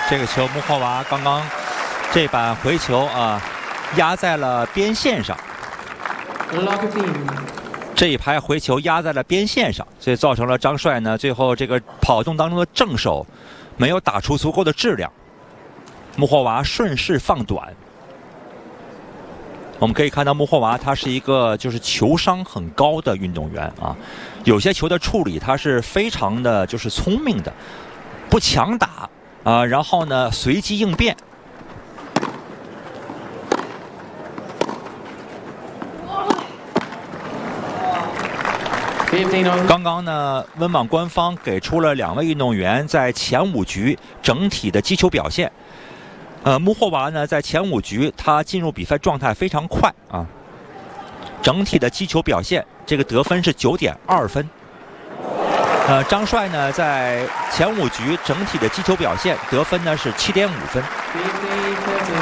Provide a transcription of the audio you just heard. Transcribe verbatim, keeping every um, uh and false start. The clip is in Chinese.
这个球穆霍娃刚刚这板回球啊，压在了边线上。这一排回球压在了边线上，所以造成了张帅呢最后这个跑动当中的正手没有打出足够的质量。穆霍娃顺势放短。我们可以看到穆霍娃他是一个就是球商很高的运动员啊，有些球的处理他是非常的就是聪明的，不强打啊，然后呢随机应变。刚刚呢，温网官方给出了两位运动员在前五局整体的击球表现。呃，穆霍娃呢，在前五局他进入比赛状态非常快啊，整体的击球表现，这个得分是九点二分。呃，张帅呢，在前五局整体的击球表现得分呢是七点五分。